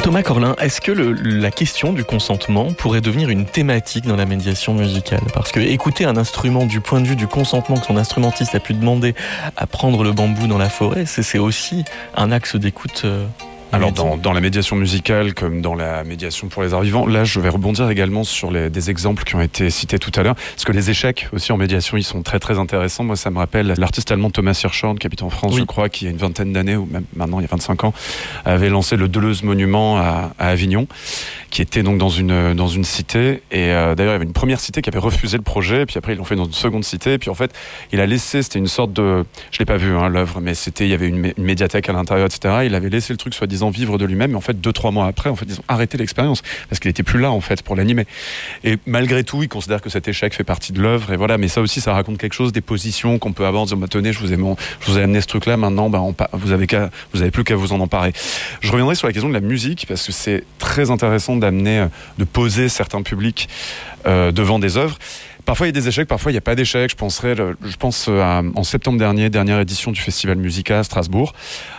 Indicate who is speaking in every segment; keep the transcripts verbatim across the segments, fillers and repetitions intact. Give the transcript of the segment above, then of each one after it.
Speaker 1: Thomas Corlin, est-ce que le, la question du consentement pourrait devenir une thématique dans la médiation musicale ? Parce que écouter un instrument du point de vue du consentement que son instrumentiste a pu demander à prendre le bambou dans la forêt, c'est, c'est aussi un axe d'écoute. Euh
Speaker 2: Alors dans, dans la médiation musicale comme dans la médiation pour les arts vivants, là je vais rebondir également sur les, des exemples qui ont été cités tout à l'heure, parce que les échecs aussi en médiation ils sont très très intéressants. Moi ça me rappelle l'artiste allemand Thomas Hirschhorn qui habite en France, oui. je crois, qui il y a une vingtaine d'années ou même maintenant il y a vingt-cinq ans avait lancé le Deleuze Monument à, à Avignon, qui était donc dans une dans une cité, et euh, d'ailleurs il y avait une première cité qui avait refusé le projet, puis après ils l'ont fait dans une seconde cité, et puis en fait il a laissé, c'était une sorte de, je l'ai pas vu hein, l'œuvre, mais c'était, il y avait une, une médiathèque à l'intérieur, et cetera. Il avait laissé le truc soi-disant vivre de lui-même, mais en fait deux trois mois après en fait ils ont arrêté l'expérience parce qu'il était plus là en fait pour l'animer, et malgré tout ils considèrent que cet échec fait partie de l'œuvre, et voilà. Mais ça aussi ça raconte quelque chose des positions qu'on peut avoir en disant bah, tenez je vous ai mon, je vous ai amené ce truc là, maintenant bah, on, vous avez qu'à, vous avez plus qu'à vous en emparer. Je reviendrai sur la question de la musique parce que c'est très intéressant d'amener, de poser certains publics euh, devant des œuvres. Parfois il y a des échecs, parfois il n'y a pas d'échecs. Je penserais, je pense à, en septembre dernier, dernière édition du Festival Musica à Strasbourg.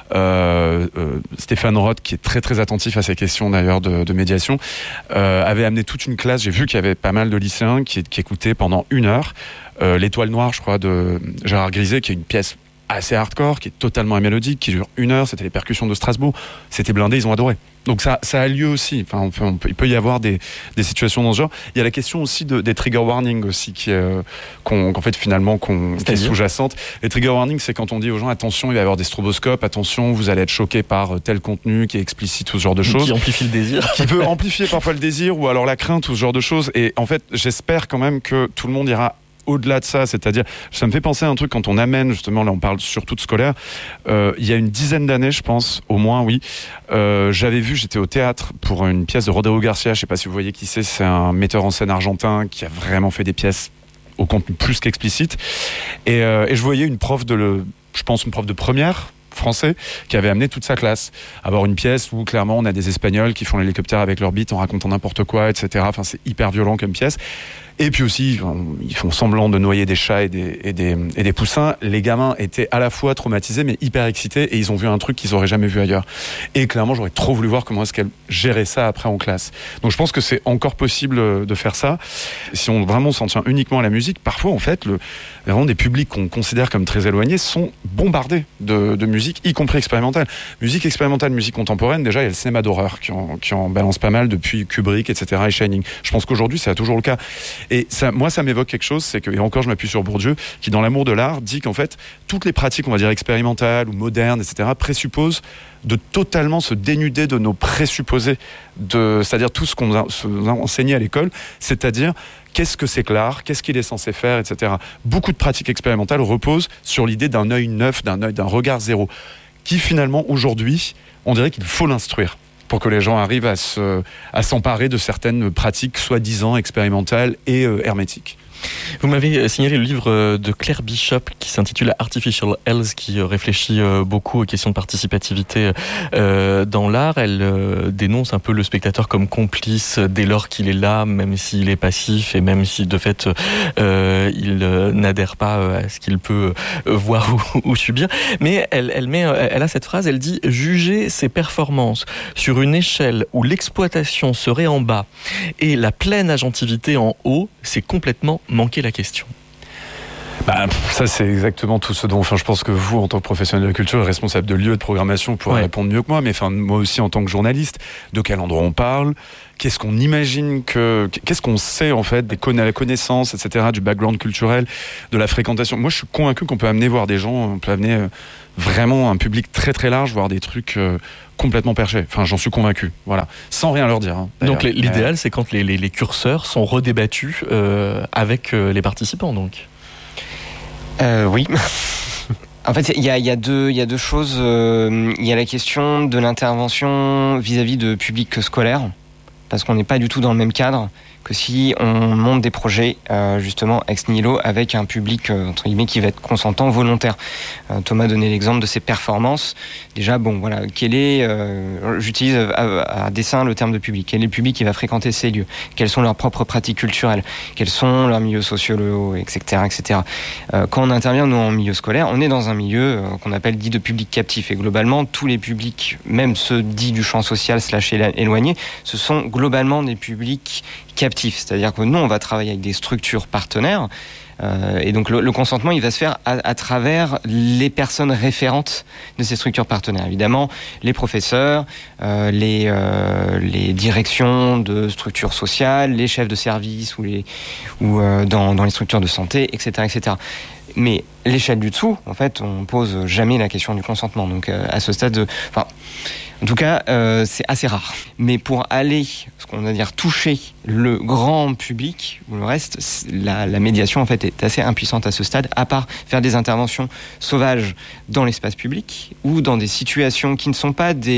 Speaker 2: Euh, euh, Stéphane Roth, qui est très très attentif à ces questions d'ailleurs de, de médiation, euh, avait amené toute une classe. J'ai vu qu'il y avait pas mal de lycéens qui, qui écoutaient pendant une heure euh, L'Étoile Noire, je crois, de Gérard Griset, qui est une pièce assez hardcore, qui est totalement amélodique, qui dure une heure. C'était les percussions de Strasbourg. C'était blindé, ils ont adoré. Donc ça, ça a lieu aussi. Enfin, on peut, on peut, il peut y avoir des, des situations dans ce genre. Il y a la question aussi de, des trigger warnings aussi, qui, euh, qu'on, qu'en fait finalement qu'on, qui est sous-jacente. Les trigger warnings, c'est quand on dit aux gens attention, il va y avoir des stroboscopes, attention, vous allez être choqué par tel contenu qui est explicite, tout ce genre de choses.
Speaker 1: Qui amplifie le désir.
Speaker 2: Qui peut amplifier parfois le désir ou alors la crainte, tout ce genre de choses. Et en fait, j'espère quand même que tout le monde ira au-delà de ça, c'est-à-dire, ça me fait penser à un truc quand on amène, justement, là on parle surtout de scolaire, euh, il y a une dizaine d'années, je pense, au moins, oui, euh, j'avais vu, j'étais au théâtre pour une pièce de Rodrigo Garcia, je sais pas si vous voyez qui c'est, c'est un metteur en scène argentin qui a vraiment fait des pièces au contenu plus qu'explicite, et, euh, et je voyais une prof de, le, je pense une prof de première, français, qui avait amené toute sa classe à voir une pièce où clairement on a des Espagnols qui font l'hélicoptère avec leur bite en racontant n'importe quoi, et cetera. Enfin, c'est hyper violent comme pièce. Et puis aussi, ils font semblant de noyer des chats et des, et des, et des poussins. Les gamins étaient à la fois traumatisés mais hyper excités, et ils ont vu un truc qu'ils auraient jamais vu ailleurs. Et clairement, j'aurais trop voulu voir comment est-ce qu'elle gérait ça après en classe. Donc je pense que c'est encore possible de faire ça. Si on vraiment s'en tient uniquement à la musique, parfois en fait, le, vraiment des publics qu'on considère comme très éloignés sont bombardés de, de musique, y compris expérimentale. Musique expérimentale, musique contemporaine, déjà il y a le cinéma d'horreur qui en, qui en balance pas mal depuis Kubrick, et cetera et Shining. Je pense qu'aujourd'hui c'est toujours le cas. Et ça, moi, ça m'évoque quelque chose, c'est que, et encore je m'appuie sur Bourdieu, qui dans L'amour de l'art dit qu'en fait, toutes les pratiques, on va dire expérimentales ou modernes, et cetera, présupposent de totalement se dénuder de nos présupposés, de, c'est-à-dire tout ce qu'on a, ce, a enseigné à l'école, c'est-à-dire qu'est-ce que c'est que l'art, qu'est-ce qu'il est censé faire, et cetera. Beaucoup de pratiques expérimentales reposent sur l'idée d'un œil neuf, d'un œil, d'un regard zéro, qui finalement, aujourd'hui, on dirait qu'il faut l'instruire pour que les gens arrivent à, se, à s'emparer de certaines pratiques soi-disant expérimentales et euh, hermétiques.
Speaker 1: Vous m'avez signalé le livre de Claire Bishop qui s'intitule Artificial Health, qui réfléchit beaucoup aux questions de participativité dans l'art. Elle dénonce un peu le spectateur comme complice dès lors qu'il est là, même s'il est passif et même si de fait euh, il n'adhère pas à ce qu'il peut voir ou, ou subir. Mais elle, elle, met, elle a cette phrase, elle dit « Juger ses performances sur une échelle où l'exploitation serait en bas et la pleine agentivité en haut, c'est complètement manquer la question ».
Speaker 2: Bah, ça c'est exactement tout ce dont, enfin, je pense que vous en tant que professionnel de la culture et responsable de lieu de programmation pourrez ouais. répondre mieux que moi, mais enfin moi aussi en tant que journaliste, de quel endroit on parle, qu'est-ce qu'on imagine que, qu'est-ce qu'on sait en fait des conna- la connaissance, et cetera, du background culturel, de la fréquentation. Moi je suis convaincu qu'on peut amener voir des gens, on peut amener euh, vraiment un public très très large, voir des trucs euh, complètement perchés. Enfin j'en suis convaincu, voilà, sans rien leur dire. Hein,
Speaker 1: donc l'idéal c'est quand les, les, les curseurs sont redébattus euh, avec euh, les participants donc.
Speaker 3: Euh, oui. En fait, il y a, y a deux, il y a deux choses. Il euh, y a la question de l'intervention vis-à-vis de public scolaire, parce qu'on n'est pas du tout dans le même cadre. que si on monte des projets euh, justement ex nihilo avec un public euh, entre guillemets qui va être consentant, volontaire. Euh, Thomas donnait l'exemple de ses performances. Déjà, bon, voilà, quel est, euh, j'utilise à, à dessein le terme de public. Quel est le public qui va fréquenter ces lieux? Quelles sont leurs propres pratiques culturelles? Quels sont leurs milieux sociaux, et cetera, et cetera. Euh, quand on intervient nous en milieu scolaire, on est dans un milieu euh, qu'on appelle dit de public captif. Et globalement, tous les publics, même ceux dits du champ social slash éloignés, ce sont globalement des publics captifs. C'est-à-dire que nous, on va travailler avec des structures partenaires. Euh, et donc le, le consentement, il va se faire à, à travers les personnes référentes de ces structures partenaires. Évidemment, les professeurs, euh, les, euh, les directions de structures sociales, les chefs de service ou, les, ou euh, dans, dans les structures de santé, et cetera, et cetera. Mais l'échelle du dessous, en fait, on pose jamais la question du consentement. Donc euh, à ce stade, de, enfin, en tout cas, euh, c'est assez rare. Mais pour aller, ce qu'on va dire, toucher le grand public ou le reste, la, la médiation en fait est assez impuissante à ce stade, à part faire des interventions sauvages dans l'espace public ou dans des situations qui ne sont pas des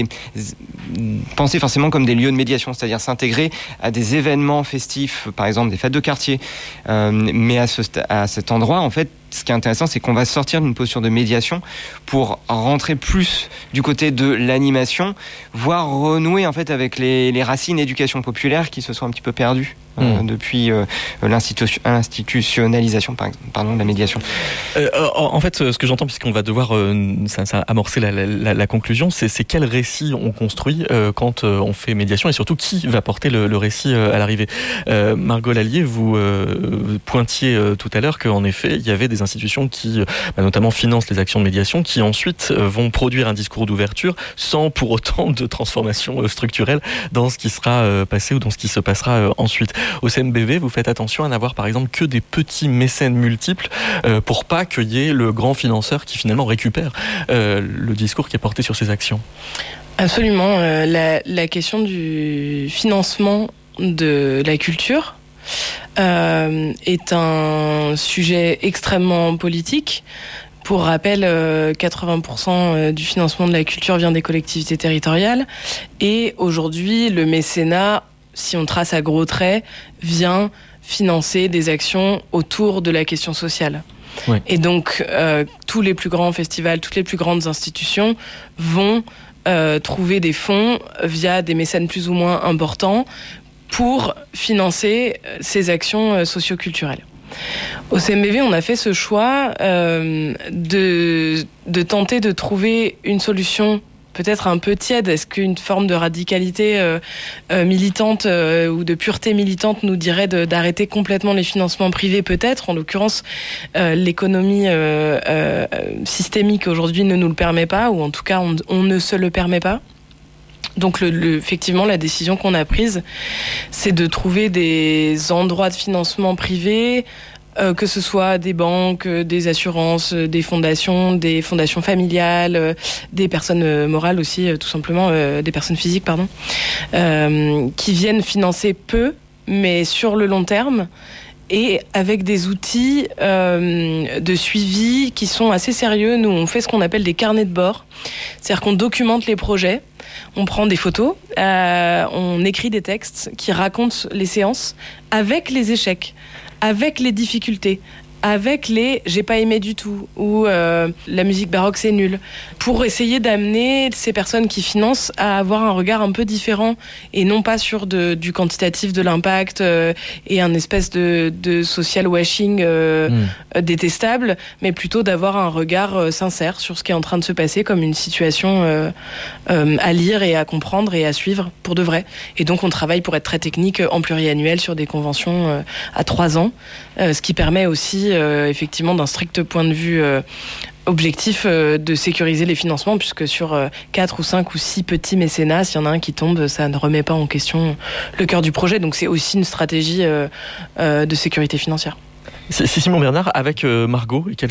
Speaker 3: pensées forcément comme des lieux de médiation, c'est-à-dire s'intégrer à des événements festifs, par exemple des fêtes de quartier. Euh, mais à, ce, à cet endroit, en fait, ce qui est intéressant, c'est qu'on va sortir d'une posture de médiation pour rentrer plus du côté de l'animation, voire renouer en fait avec les, les racines éducation populaire qui se sont un petit peu perdues mmh. euh, depuis euh, l'institu- l'institutionnalisation pardon, de la médiation.
Speaker 1: Euh, en fait, ce que j'entends, puisqu'on va devoir euh, ça, ça amorcer la, la, la conclusion, c'est, c'est quel récit on construit euh, quand euh, on fait médiation et surtout qui va porter le, le récit euh, à l'arrivée. Euh, Margot Lallier, vous euh, pointiez euh, tout à l'heure qu'en effet, il y avait des institutions qui, bah, notamment, financent les actions de médiation, qui ensuite euh, vont produire un discours d'ouverture sans pour autant de transformation euh, structurelle dans ce qui sera euh, passé ou dans ce qui se passera euh, ensuite. Au C M B V, vous faites attention à n'avoir par exemple que des petits mécènes multiples euh, pour pas qu'il y ait le grand financeur qui finalement récupère euh, le discours qui est porté sur ces actions.
Speaker 4: Absolument. Euh, la, la question du financement de la culture Euh, est un sujet extrêmement politique. Pour rappel, euh, quatre-vingts pour cent du financement de la culture vient des collectivités territoriales. Et aujourd'hui, le mécénat, si on trace à gros traits, vient financer des actions autour de la question sociale. Oui. Et donc, euh, tous les plus grands festivals, toutes les plus grandes institutions vont euh, trouver des fonds via des mécènes plus ou moins importants pour financer ces actions socioculturelles. Au C M B V, on a fait ce choix euh, de, de tenter de trouver une solution peut-être un peu tiède. Est-ce qu'une forme de radicalité euh, euh, militante euh, ou de pureté militante nous dirait de, d'arrêter complètement les financements privés? Peut-être. En l'occurrence, euh, l'économie euh, euh, systémique aujourd'hui ne nous le permet pas, ou en tout cas, on, on ne se le permet pas. Donc, le, le, effectivement, la décision qu'on a prise, c'est de trouver des endroits de financement privés, euh, que ce soit des banques, des assurances, des fondations, des fondations familiales, euh, des personnes morales aussi, euh, tout simplement, euh, des personnes physiques, pardon, euh, qui viennent financer peu, mais sur le long terme, et avec des outils euh, de suivi qui sont assez sérieux. Nous, on fait ce qu'on appelle des carnets de bord. C'est-à-dire qu'on documente les projets, on prend des photos, euh, on écrit des textes qui racontent les séances avec les échecs, avec les difficultés, avec les « j'ai pas aimé du tout » ou euh, « la musique baroque c'est nul », pour essayer d'amener ces personnes qui financent à avoir un regard un peu différent et non pas sur de, du quantitatif de l'impact euh, et un espèce de, de social washing euh, mmh. détestable, mais plutôt d'avoir un regard euh, sincère sur ce qui est en train de se passer comme une situation euh, euh, à lire et à comprendre et à suivre pour de vrai. Et donc on travaille pour être très technique en pluriannuel sur des conventions euh, à trois ans, euh, ce qui permet aussi Euh, effectivement d'un strict point de vue euh, objectif euh, de sécuriser les financements, puisque sur euh, quatre ou cinq ou six petits mécénats, s'il y en a un qui tombe, ça ne remet pas en question le cœur du projet. Donc c'est aussi une stratégie euh, euh, de sécurité financière.
Speaker 1: C'est Simon Bernard avec euh, Margot.